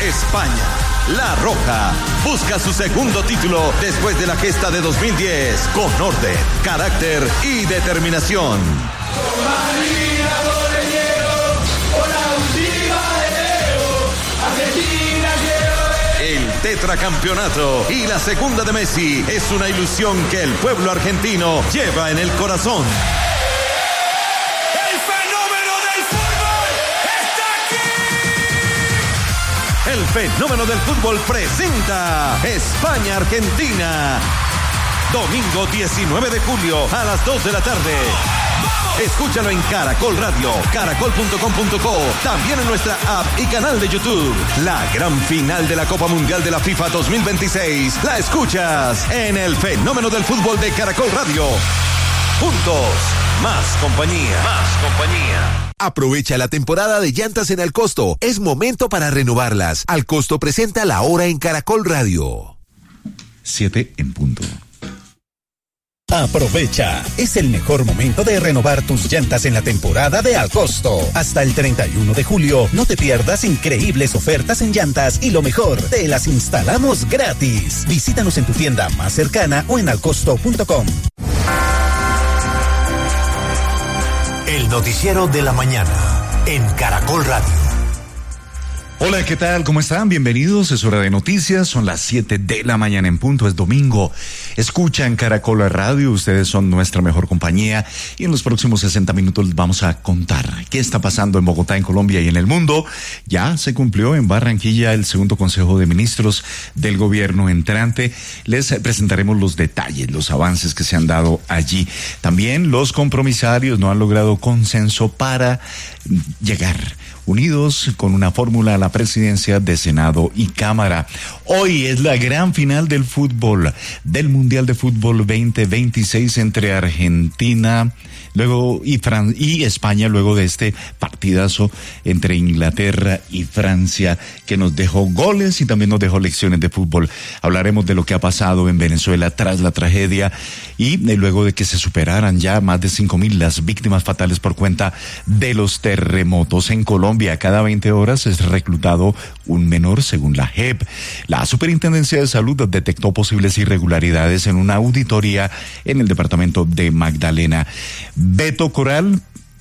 España. La Roja busca su segundo título después de la gesta de 2010 con orden, carácter y determinación. El tetracampeonato y la segunda de Messi es una ilusión que el pueblo argentino lleva en el corazón. El fenómeno del fútbol presenta España-Argentina. Domingo 19 de julio a las 2 de la tarde. Escúchalo en Caracol Radio, caracol.com.co, también en nuestra app y canal de YouTube. La gran final de la Copa Mundial de la FIFA 2026 la escuchas en el fenómeno del fútbol de Caracol Radio. Juntos, más compañía. Aprovecha la temporada de llantas en Al Costo. Es momento para renovarlas. Al Costo presenta La Hora en Caracol Radio. 7 en punto. Aprovecha, es el mejor momento de renovar tus llantas en la temporada de Al Costo. Hasta el 31 de julio, no te pierdas increíbles ofertas en llantas y lo mejor, te las instalamos gratis. Visítanos en tu tienda más cercana o en alcosto.com. El noticiero de la mañana en Caracol Radio. Hola, ¿qué tal? ¿Cómo están? Bienvenidos, es hora de noticias, son las 7 de la mañana en punto, es domingo. Escuchan Caracol Radio, ustedes son nuestra mejor compañía y en los próximos 60 minutos les vamos a contar qué está pasando en Bogotá, en Colombia y en el mundo. Ya se cumplió en Barranquilla el segundo Consejo de Ministros del gobierno entrante. Les presentaremos los detalles, los avances que se han dado allí. También los compromisarios no han logrado consenso para llegar unidos con una fórmula a la presidencia de Senado y Cámara. Hoy es la gran final del fútbol, del Mundial de Fútbol 2026 entre Argentina y España, luego de este partidazo entre Inglaterra y Francia, que nos dejó goles y también nos dejó lecciones de fútbol. Hablaremos de lo que ha pasado en Venezuela tras la tragedia y luego de que se superaran ya más de 5,000 las víctimas fatales por cuenta de los terremotos. En Colombia, cada 20 horas es reclutado un menor, según la JEP. La Superintendencia de Salud detectó posibles irregularidades en una auditoría en el departamento de Magdalena. Beto Coral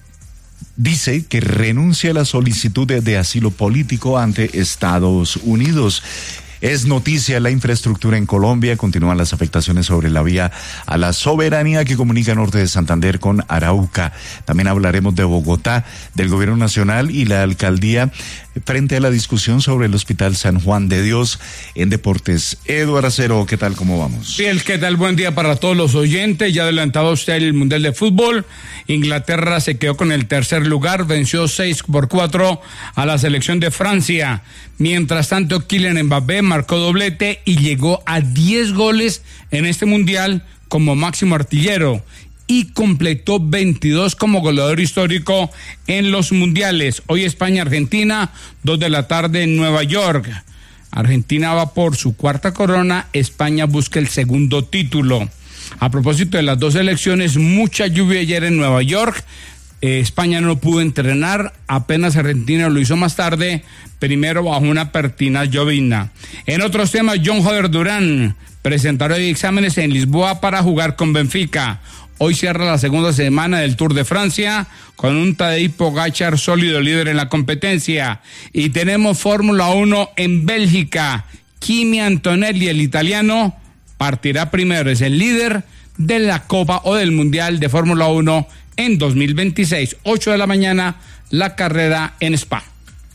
dice que renuncia a la solicitud de asilo político ante Estados Unidos. Es noticia la infraestructura en Colombia, continúan las afectaciones sobre la vía a la soberanía que comunica norte de Santander con Arauca. También hablaremos de Bogotá, del gobierno nacional y la alcaldía frente a la discusión sobre el Hospital San Juan de Dios. En deportes, Eduardo Acero, ¿qué tal? ¿Cómo vamos? Bien, ¿qué tal? Buen día para todos los oyentes. Ya adelantado usted el Mundial de Fútbol. Inglaterra se quedó con el tercer lugar, venció 6-4 a la selección de Francia. Mientras tanto, Kylian Mbappé marcó doblete y llegó a 10 goles en este Mundial como máximo artillero y completó 22 como goleador histórico en los mundiales. Hoy España-Argentina, 2 de la tarde en Nueva York. Argentina va por su cuarta corona, España busca el segundo título. A propósito de las dos selecciones, mucha lluvia ayer en Nueva York. España no pudo entrenar, apenas Argentina lo hizo más tarde, primero bajo una pertinaz llovizna. En otros temas, John Joder Durán presentará hoy exámenes en Lisboa para jugar con Benfica. Hoy cierra la segunda semana del Tour de Francia con un Tadej Pogačar sólido líder en la competencia. Y tenemos Fórmula 1 en Bélgica. Kimi Antonelli, el italiano, partirá primero, es el líder de la Copa o del Mundial de Fórmula 1 en 2026. 8 de la mañana, la carrera en Spa.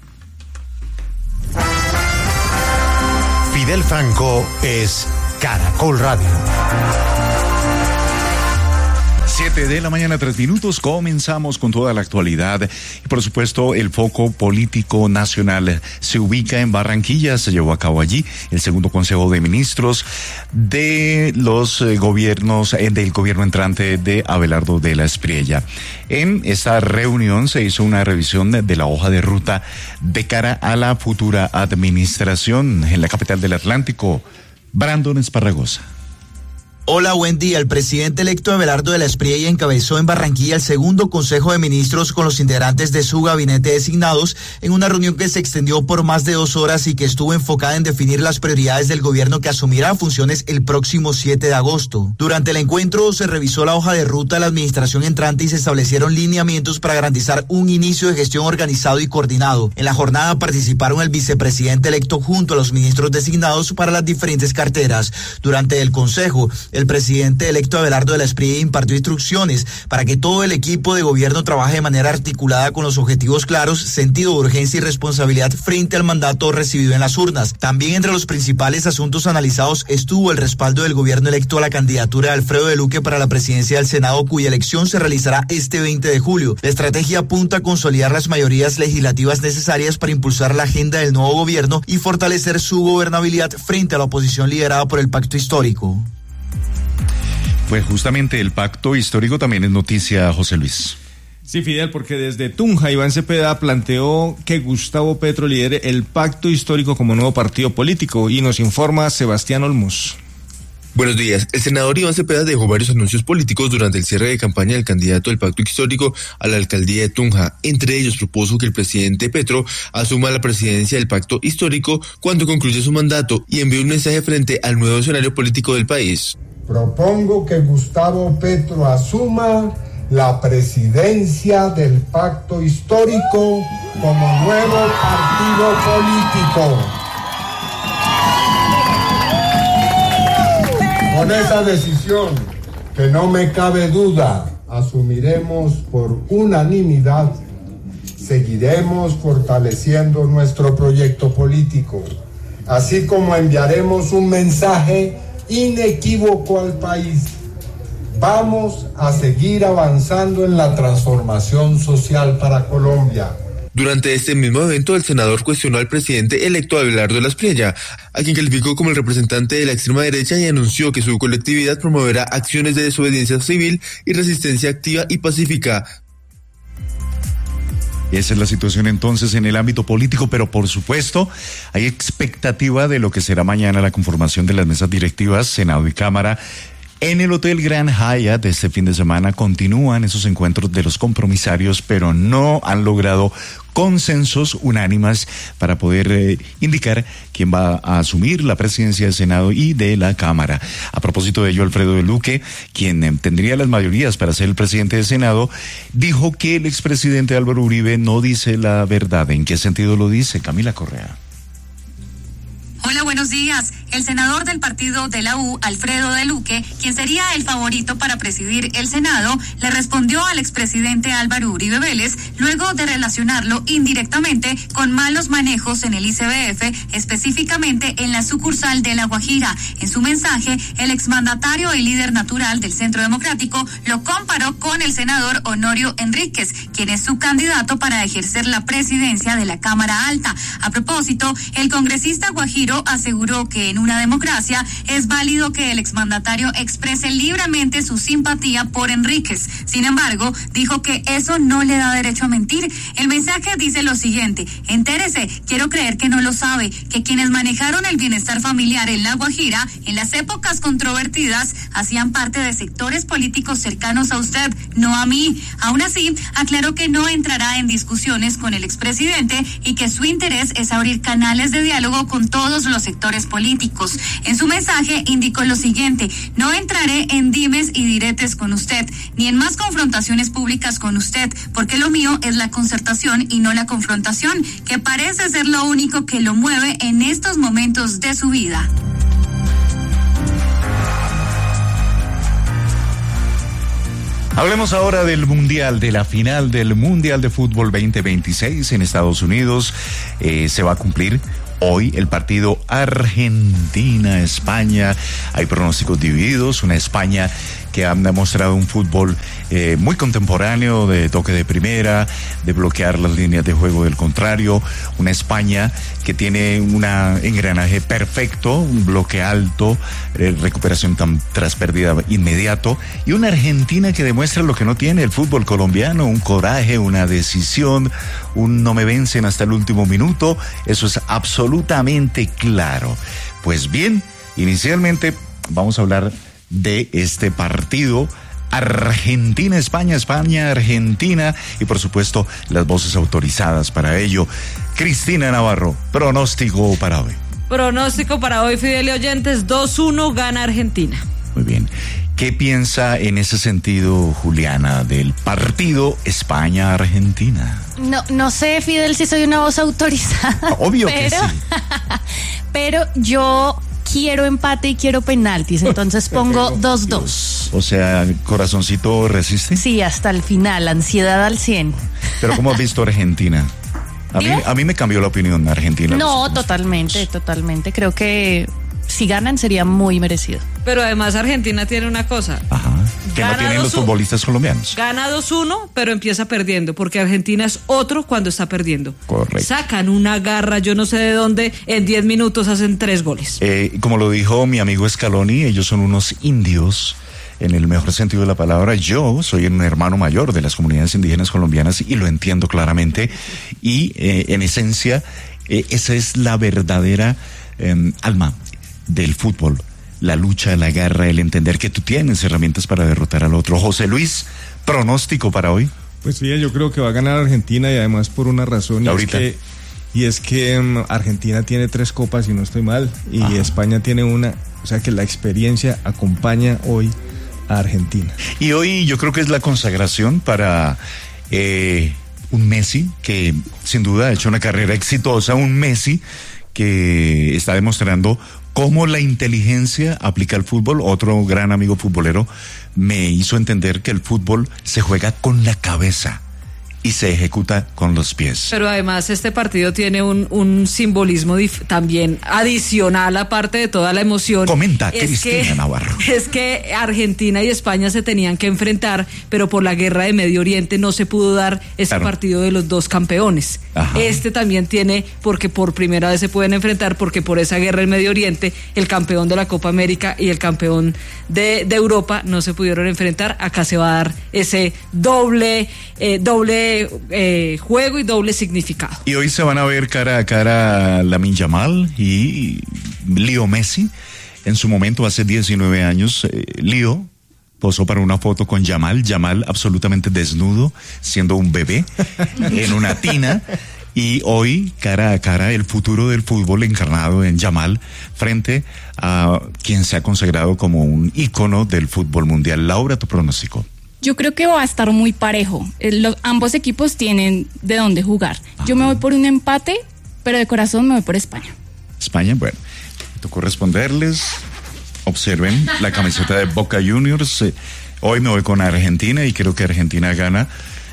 Fidel Franco es Caracol Radio. 7 de la mañana, 3 minutos, comenzamos con toda la actualidad y por supuesto el foco político nacional se ubica en Barranquilla. Se llevó a cabo allí el segundo Consejo de Ministros de los gobiernos, del gobierno entrante de Abelardo de la Espriella. En esta reunión se hizo una revisión de la hoja de ruta de cara a la futura administración en la capital del Atlántico. Brandon Esparragosa. Hola, buen día. El presidente electo Abelardo de la Espriella encabezó en Barranquilla el segundo Consejo de Ministros con los integrantes de su gabinete designados en una reunión que se extendió por más de 2 horas y que estuvo enfocada en definir las prioridades del gobierno que asumirá funciones el próximo 7 de agosto. Durante el encuentro se revisó la hoja de ruta de la administración entrante y se establecieron lineamientos para garantizar un inicio de gestión organizado y coordinado. En la jornada participaron el vicepresidente electo junto a los ministros designados para las diferentes carteras. Durante el consejo, el presidente electo Abelardo de la Espriella impartió instrucciones para que todo el equipo de gobierno trabaje de manera articulada con los objetivos claros, sentido de urgencia y responsabilidad frente al mandato recibido en las urnas. También entre los principales asuntos analizados estuvo el respaldo del gobierno electo a la candidatura de Alfredo de Luque para la presidencia del Senado, cuya elección se realizará este 20 de julio. La estrategia apunta a consolidar las mayorías legislativas necesarias para impulsar la agenda del nuevo gobierno y fortalecer su gobernabilidad frente a la oposición liderada por el Pacto Histórico. Pues justamente el pacto histórico también es noticia, José Luis. Sí, Fidel, porque desde Tunja, Iván Cepeda planteó que Gustavo Petro lidere el pacto histórico como nuevo partido político, y nos informa Sebastián Olmos. Buenos días. El senador Iván Cepeda dejó varios anuncios políticos durante el cierre de campaña del candidato del pacto histórico a la alcaldía de Tunja. Entre ellos propuso que el presidente Petro asuma la presidencia del pacto histórico cuando concluya su mandato y envió un mensaje frente al nuevo escenario político del país. Propongo que Gustavo Petro asuma la presidencia del pacto histórico como nuevo partido político. Con esa decisión, que no me cabe duda, asumiremos por unanimidad, seguiremos fortaleciendo nuestro proyecto político, así como enviaremos un mensaje inequívoco al país. Vamos a seguir avanzando en la transformación social para Colombia. Durante este mismo evento, el senador cuestionó al presidente electo Abelardo de la Espriella, a quien calificó como el representante de la extrema derecha, y anunció que su colectividad promoverá acciones de desobediencia civil y resistencia activa y pacífica. Esa es la situación entonces en el ámbito político, pero por supuesto hay expectativa de lo que será mañana la conformación de las mesas directivas, Senado y Cámara. En el Hotel Grand Hyatt de este fin de semana continúan esos encuentros de los compromisarios, pero no han logrado consensos unánimes para poder indicar quién va a asumir la presidencia del Senado y de la Cámara. A propósito de ello, Alfredo de Luque, quien tendría las mayorías para ser el presidente del Senado, dijo que el expresidente Álvaro Uribe no dice la verdad. ¿En qué sentido lo dice? Camila Correa. Hola, buenos días. El senador del partido de la U, Alfredo de Luque, quien sería el favorito para presidir el Senado, le respondió al expresidente Álvaro Uribe Vélez luego de relacionarlo indirectamente con malos manejos en el ICBF, específicamente en la sucursal de La Guajira. En su mensaje, el exmandatario y líder natural del Centro Democrático lo comparó con el senador Honorio Enríquez, quien es su candidato para ejercer la presidencia de la Cámara Alta. A propósito, el congresista guajiro aseguró que en una democracia es válido que el exmandatario exprese libremente su simpatía por Enríquez. Sin embargo, dijo que eso no le da derecho a mentir. El mensaje dice lo siguiente: entérese, quiero creer que no lo sabe, que quienes manejaron el bienestar familiar en La Guajira en las épocas controvertidas hacían parte de sectores políticos cercanos a usted, no a mí. Aún así, aclaró que no entrará en discusiones con el expresidente y que su interés es abrir canales de diálogo con todos los sectores políticos. En su mensaje indicó lo siguiente: no entraré en dimes y diretes con usted, ni en más confrontaciones públicas con usted, porque lo mío es la concertación y no la confrontación, que parece ser lo único que lo mueve en estos momentos de su vida. Hablemos ahora del Mundial, de la final del Mundial de Fútbol 2026 en Estados Unidos. Se va a cumplir hoy el partido Argentina-España. Hay pronósticos divididos, una España que ha demostrado un fútbol muy contemporáneo, de toque de primera, de bloquear las líneas de juego del contrario, una España que tiene un engranaje perfecto, un bloque alto, recuperación tras pérdida inmediato, y una Argentina que demuestra lo que no tiene el fútbol colombiano: un coraje, una decisión, un no me vencen hasta el último minuto. Eso es absolutamente claro. Pues bien, inicialmente vamos a hablar de este partido. Argentina, España, España, Argentina y por supuesto las voces autorizadas para ello. Cristina Navarro, pronóstico para hoy. Pronóstico para hoy, Fidel y oyentes, 2-1 gana Argentina. Muy bien. ¿Qué piensa en ese sentido, Juliana, del partido España-Argentina? No sé, Fidel, si soy una voz autorizada. Obvio que sí. Pero yo quiero empate y quiero penaltis, entonces pongo 2-2. O sea, ¿corazoncito resiste? Sí, hasta el final, ansiedad al 100. Pero ¿cómo has visto Argentina? A mí me cambió la opinión de Argentina. No, totalmente. Creo que si ganan sería muy merecido. Pero además Argentina tiene una cosa. Ajá. Que no tienen los futbolistas colombianos. Gana 2-1, pero empieza perdiendo, porque Argentina es otro cuando está perdiendo. Correcto. Sacan una garra, yo no sé de dónde, en 10 minutos hacen 3 goles. Como lo dijo mi amigo Scaloni, ellos son unos indios, en el mejor sentido de la palabra. Yo soy un hermano mayor de las comunidades indígenas colombianas y lo entiendo claramente. Y en esencia, esa es la verdadera alma del fútbol. La lucha, la garra, el entender que tú tienes herramientas para derrotar al otro. José Luis, pronóstico para hoy. Pues fíjate, yo creo que va a ganar Argentina y además por una razón. Y es que Argentina tiene 3 copas, si no estoy mal, y España tiene una. O sea que la experiencia acompaña hoy a Argentina. Y hoy yo creo que es la consagración para un Messi que sin duda ha hecho una carrera exitosa, un Messi que está demostrando cómo la inteligencia aplica al fútbol. Otro gran amigo futbolero me hizo entender que el fútbol se juega con la cabeza y se ejecuta con los pies. Pero además este partido tiene un simbolismo también adicional, aparte de toda la emoción. Comenta, Cristina Navarro. Es que Argentina y España se tenían que enfrentar, pero por la guerra de Medio Oriente no se pudo dar ese partido de los dos campeones. Ajá. Este también tiene, porque por primera vez se pueden enfrentar, porque por esa guerra del Medio Oriente, el campeón de la Copa América y el campeón de Europa no se pudieron enfrentar. Acá se va a dar ese doble juego y doble significado. Y hoy se van a ver cara a cara Lamine Yamal y Leo Messi. En su momento, hace 19 años, Leo posó para una foto con Yamal absolutamente desnudo, siendo un bebé, en una tina. Y hoy, cara a cara, el futuro del fútbol encarnado en Yamal frente a quien se ha consagrado como un ícono del fútbol mundial. Laura, tu pronóstico. Yo creo que va a estar muy parejo. Ambos equipos tienen de dónde jugar. Yo me voy por un empate, pero de corazón me voy por España. España, bueno, me tocó responderles. Observen la camiseta de Boca Juniors. Hoy me voy con Argentina y creo que Argentina gana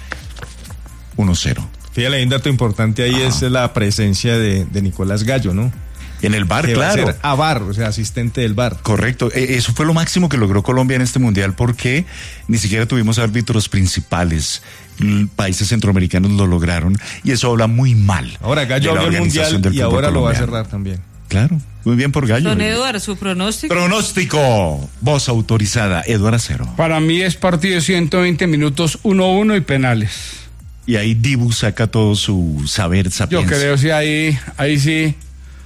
1-0. Fíjate, hay un dato importante ahí, es la presencia de Nicolás Gallo, ¿no? En el VAR, que claro. Va a ser VAR, o sea, asistente del VAR. Correcto. Eso fue lo máximo que logró Colombia en este mundial, porque ni siquiera tuvimos árbitros principales. Países centroamericanos lo lograron y eso habla muy mal. Ahora Gallo abrió el mundial y ahora lo va a cerrar también. Claro, muy bien por Gallo. Don Eduardo, su pronóstico. Pronóstico, voz autorizada, Eduardo Acero. Para mí es partido de 120 minutos, 1-1 y penales. Y ahí Dibu saca todo su saber, sapiencia. Yo creo que ahí sí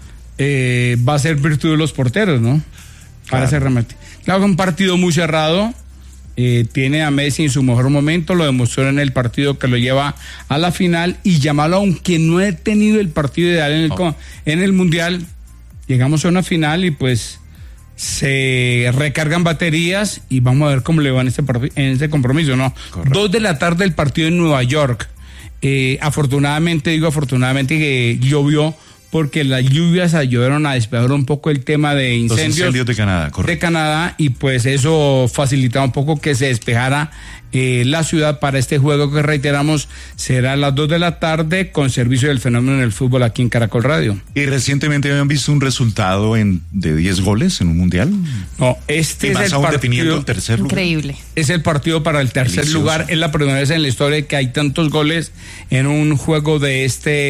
va a ser virtud de los porteros, ¿no? Para ese remate. Claro que un partido muy cerrado. Tiene a Messi en su mejor momento, lo demostró en el partido que lo lleva a la final. Y Yamal, aunque no he tenido el partido ideal en el Mundial, llegamos a una final y pues se recargan baterías y vamos a ver cómo le va en este compromiso, ¿no? Correcto. 2 de la tarde el partido en Nueva York. Afortunadamente que llovió, porque las lluvias ayudaron a despejar un poco el tema de incendios. Los incendios de Canadá, correcto. De Canadá, y pues eso facilitaba un poco que se despejara la ciudad para este juego que, reiteramos, será a las 2 de la tarde con servicio del fenómeno en el fútbol aquí en Caracol Radio. ¿Y recientemente habían visto un resultado de 10 goles en un mundial? No, este es el partido definiendo el tercer lugar. Increíble. Es el partido para el tercer lugar. Es la primera vez en la historia que hay tantos goles en un juego de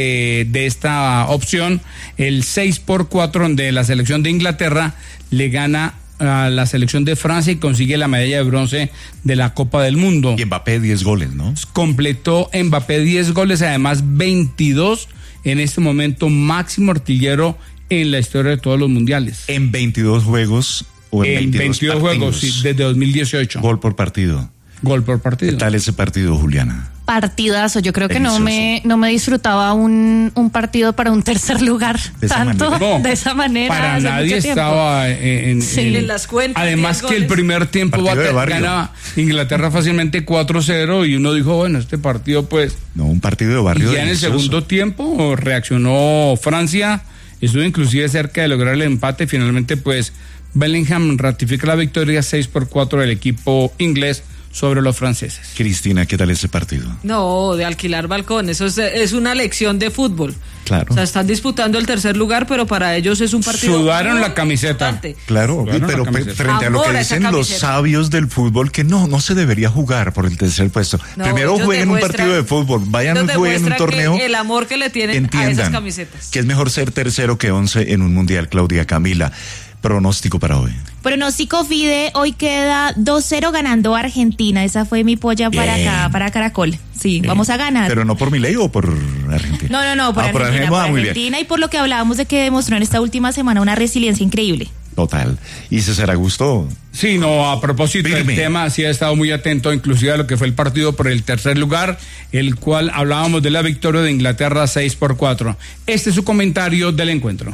esta opción. El 6-4 de la selección de Inglaterra le gana a la selección de Francia y consigue la medalla de bronce de la Copa del Mundo. Y Mbappé 10 goles, ¿no? Completó Mbappé 10 goles, además 22 en este momento, máximo artillero en la historia de todos los mundiales. En 22 juegos ¿O en 22 juegos, sí, desde 2018. Gol por partido. Gol por partido. ¿Qué tal ese partido, Juliana? Partidazo, yo creo que no me disfrutaba un partido para un tercer lugar de esa manera. Para nadie estaba en las cuentas. Además que el primer tiempo ganaba Inglaterra fácilmente 4-0 y uno dijo, bueno, este partido pues... No, un partido de barrio. Y ya en el segundo tiempo reaccionó Francia, estuvo inclusive cerca de lograr el empate, finalmente pues Bellingham ratifica la victoria 6-4 del equipo inglés sobre los franceses. Cristina, ¿qué tal ese partido? No, de alquilar balcón, eso es una lección de fútbol. Claro. O sea, están disputando el tercer lugar, pero para ellos es un partido. Sudaron la camiseta. Importante. Claro, pero frente a lo que dicen los sabios del fútbol, que no se debería jugar por el tercer puesto. No, primero jueguen un partido de fútbol, vayan y jueguen un torneo. El amor que le tienen a esas camisetas. Que es mejor ser tercero que 11 en un mundial, Claudia Camila. Pronóstico para hoy. Pronóstico Fide, hoy queda 2-0 ganando Argentina. Esa fue mi polla para acá, para Caracol. Sí, vamos a ganar. ¿Pero no por Milei o por Argentina? No, por Argentina. Por Argentina y por lo que hablábamos de que demostró en esta última semana una resiliencia increíble. Total. ¿Y César Augusto? Sí, no, a propósito del tema, sí ha estado muy atento, inclusive a lo que fue el partido por el tercer lugar, el cual hablábamos de la victoria de Inglaterra 6-4. Este es su comentario del encuentro.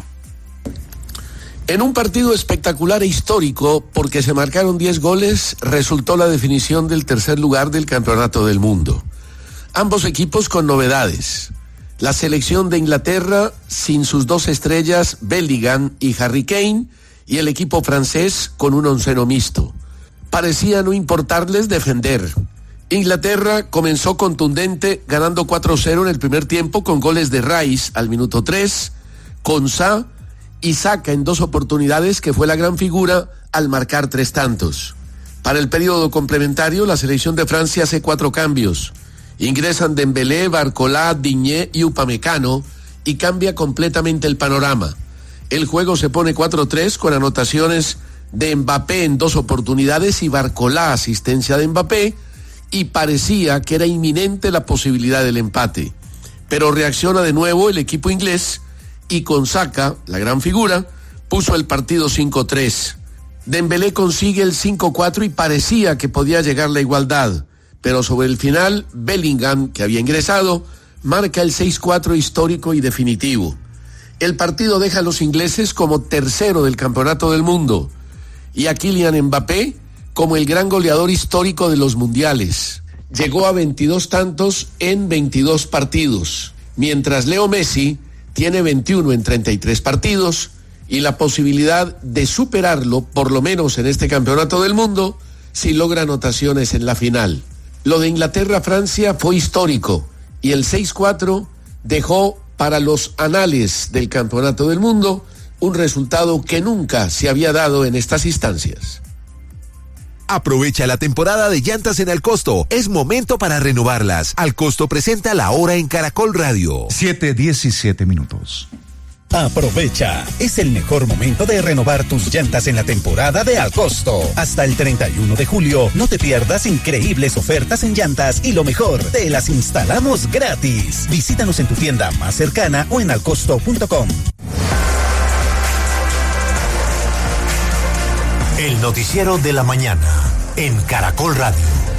En un partido espectacular e histórico, porque se marcaron 10 goles, resultó la definición del tercer lugar del Campeonato del Mundo. Ambos equipos con novedades. La selección de Inglaterra sin sus dos estrellas, Bellingham y Harry Kane, y el equipo francés con un onceno mixto. Parecía no importarles defender. Inglaterra comenzó contundente, ganando 4-0 en el primer tiempo con goles de Rice al minuto 3, Konsa y Saka en 2 oportunidades, que fue la gran figura al marcar 3 tantos. Para el periodo complementario, la selección de Francia hace 4 cambios. Ingresan Dembélé, Barcola, Digne y Upamecano y cambia completamente el panorama. El juego se pone 4-3 con anotaciones de Mbappé en 2 oportunidades y Barcola, asistencia de Mbappé, y parecía que era inminente la posibilidad del empate. Pero reacciona de nuevo el equipo inglés y con Saka, la gran figura, puso el partido 5-3. Dembélé consigue el 5-4 y parecía que podía llegar la igualdad, pero sobre el final, Bellingham, que había ingresado, marca el 6-4 histórico y definitivo. El partido deja a los ingleses como tercero del Campeonato del Mundo y a Kylian Mbappé como el gran goleador histórico de los mundiales. Llegó a 22 tantos en 22 partidos, mientras Leo Messi tiene 21 en 33 partidos y la posibilidad de superarlo, por lo menos en este Campeonato del Mundo, si logra anotaciones en la final. Lo de Inglaterra-Francia fue histórico y el 6-4 dejó para los anales del Campeonato del Mundo un resultado que nunca se había dado en estas instancias. Aprovecha la temporada de llantas en Alcosto. Es momento para renovarlas. Alcosto presenta la hora en Caracol Radio. 7:17. Aprovecha. Es el mejor momento de renovar tus llantas en la temporada de Alcosto. Hasta el 31 de julio, no te pierdas increíbles ofertas en llantas y lo mejor, te las instalamos gratis. Visítanos en tu tienda más cercana o en alcosto.com. El noticiero de la mañana en Caracol Radio.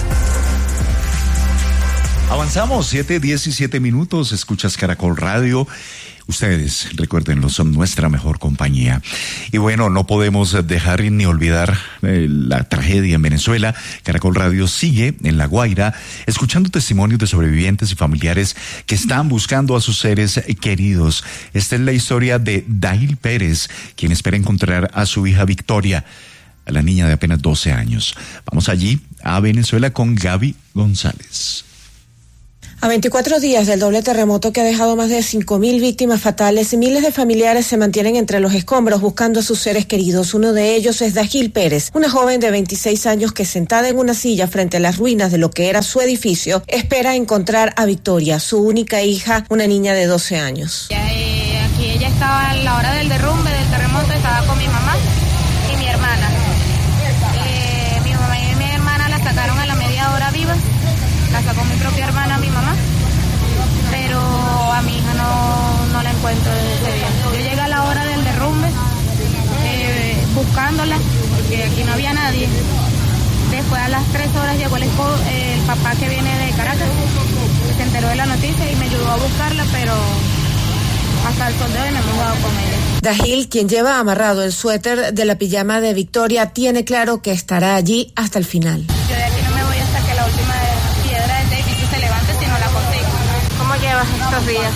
Avanzamos, 7:17. Escuchas Caracol Radio. Ustedes, recuérdenlo, son nuestra mejor compañía. Y bueno, no podemos dejar ni olvidar la tragedia en Venezuela. Caracol Radio sigue en La Guaira, escuchando testimonios de sobrevivientes y familiares que están buscando a sus seres queridos. Esta es la historia de Dail Pérez, quien espera encontrar a su hija Victoria, a la niña de apenas 12 años. Vamos allí, a Venezuela, con Gaby González. A 24 días del doble terremoto que ha dejado más de 5.000 víctimas fatales, miles de familiares se mantienen entre los escombros buscando a sus seres queridos. Uno de ellos es Dail Pérez, una joven de 26 años que, sentada en una silla frente a las ruinas de lo que era su edificio, espera encontrar a Victoria, su única hija, una niña de 12 años. Aquí ella estaba a la hora del derrumbe, del terremoto, estaba con mi mamá y mi hermana. Mi mamá y mi hermana la sacaron a la media hora viva. La sacó mi propia hermana, mi mamá, pero a mi hija no la encuentro desde ese día. Yo llegué a la hora del derrumbe buscándola había nadie. Después a las 3 horas llegó el papá que viene de Caracas, se enteró de la noticia y me ayudó a buscarla, pero hasta el sol de hoy no hemos dado con ella. Dahil, quien lleva amarrado el suéter de la pijama de Victoria, tiene claro que estará allí hasta el final. Yo de aquí no me voy hasta que la última piedra del edificio se levante, si no la consigo. ¿Cómo llevas estos días?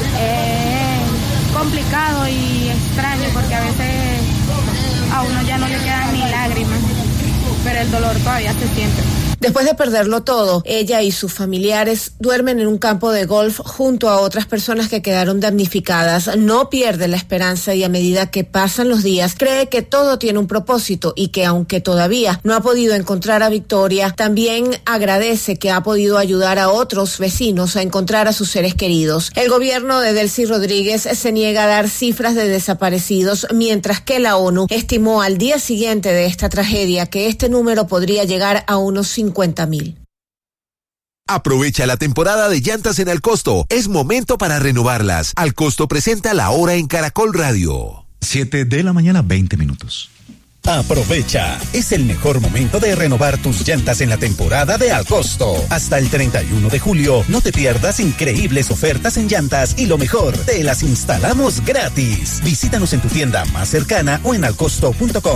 Complicado y extraño porque a veces a uno ya no le quedan ni lágrimas, pero el dolor todavía se siente. Después de perderlo todo, ella y sus familiares duermen en un campo de golf junto a otras personas que quedaron damnificadas. No pierde la esperanza y a medida que pasan los días cree que todo tiene un propósito y que aunque todavía no ha podido encontrar a Victoria, también agradece que ha podido ayudar a otros vecinos a encontrar a sus seres queridos. El gobierno de Delcy Rodríguez se niega a dar cifras de desaparecidos, mientras que la ONU estimó al día siguiente de esta tragedia que este número podría llegar a unos 50,000. Aprovecha la temporada de llantas en Al Costo. Es momento para renovarlas. Al Costo presenta La Hora en Caracol Radio. 7 de la mañana, 20 minutos. Aprovecha, es el mejor momento de renovar tus llantas en la temporada de Al Costo. Hasta el 31 de julio, no te pierdas increíbles ofertas en llantas y lo mejor, te las instalamos gratis. Visítanos en tu tienda más cercana o en alcosto.com.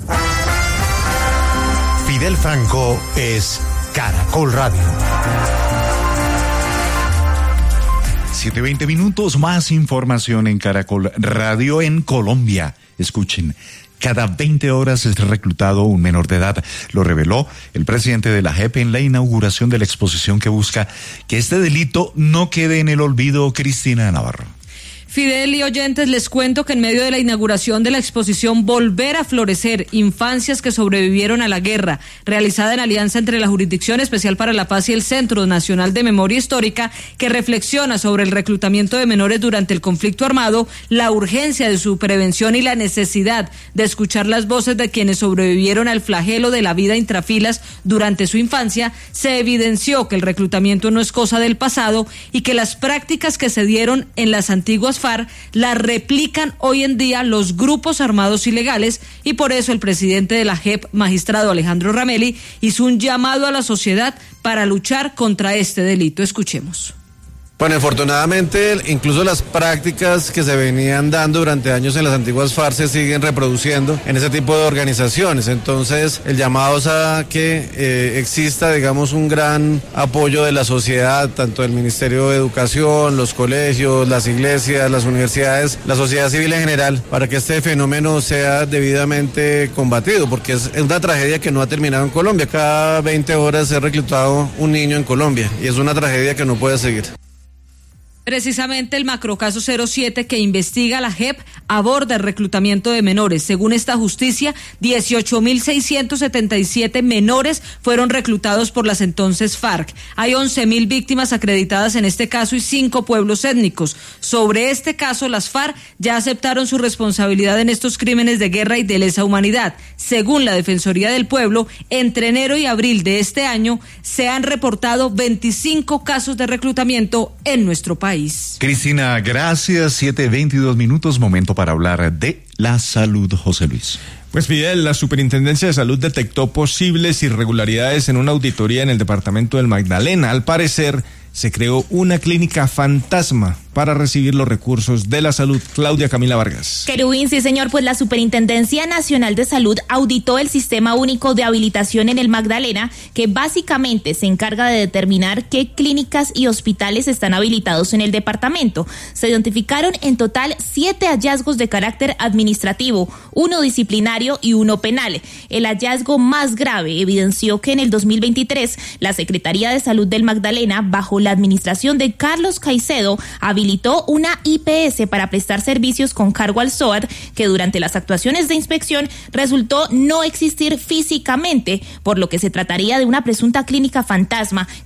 Fidel Franco es Caracol Radio. 7:20 minutos, más información en Caracol Radio en Colombia. Escuchen. Cada 20 horas es reclutado un menor de edad. Lo reveló el presidente de la JEP en la inauguración de la exposición que busca que este delito no quede en el olvido. Cristina Navarro. Fidel y oyentes, les cuento que en medio de la inauguración de la exposición Volver a Florecer, infancias que sobrevivieron a la guerra, realizada en alianza entre la Jurisdicción Especial para la Paz y el Centro Nacional de Memoria Histórica, que reflexiona sobre el reclutamiento de menores durante el conflicto armado, la urgencia de su prevención y la necesidad de escuchar las voces de quienes sobrevivieron al flagelo de la vida intrafilas durante su infancia, se evidenció que el reclutamiento no es cosa del pasado y que las prácticas que se dieron en las antiguas FARC la replican hoy en día los grupos armados ilegales, y por eso el presidente de la JEP, magistrado Alejandro Ramelli, hizo un llamado a la sociedad para luchar contra este delito. Escuchemos. Bueno, afortunadamente, incluso las prácticas que se venían dando durante años en las antiguas FARC se siguen reproduciendo en ese tipo de organizaciones. Entonces, el llamado es a que exista, digamos, un gran apoyo de la sociedad, tanto del Ministerio de Educación, los colegios, las iglesias, las universidades, la sociedad civil en general, para que este fenómeno sea debidamente combatido, porque es una tragedia que no ha terminado en Colombia. Cada 20 horas se ha reclutado un niño en Colombia y es una tragedia que no puede seguir. Precisamente el macrocaso 07 que investiga la JEP aborda el reclutamiento de menores. Según esta justicia, 18.677 menores fueron reclutados por las entonces FARC. Hay 11.000 víctimas acreditadas en este caso y 5 pueblos étnicos. Sobre este caso, las FARC ya aceptaron su responsabilidad en estos crímenes de guerra y de lesa humanidad. Según la Defensoría del Pueblo, entre enero y abril de este año se han reportado 25 casos de reclutamiento en nuestro país. Cristina, gracias. 7:22 minutos, momento para hablar de la salud, José Luis. Pues Fidel, la Superintendencia de Salud detectó posibles irregularidades en una auditoría en el departamento del Magdalena. Al parecer, se creó una clínica fantasma para recibir los recursos de la salud. Claudia Camila Vargas. Querubín, sí señor, pues la Superintendencia Nacional de Salud auditó el Sistema Único de Habilitación en el Magdalena, que básicamente se encarga de determinar qué clínicas y hospitales están habilitados en el departamento. Se identificaron en total 7 hallazgos de carácter administrativo, 1 disciplinario y 1 penal. El hallazgo más grave evidenció que en el 2023 la Secretaría de Salud del Magdalena, bajo la administración de Carlos Caicedo, habilitó una IPS para prestar servicios con cargo al SOAT, que durante las actuaciones de inspección resultó no existir físicamente, por lo que se trataría de una presunta clínica fantasma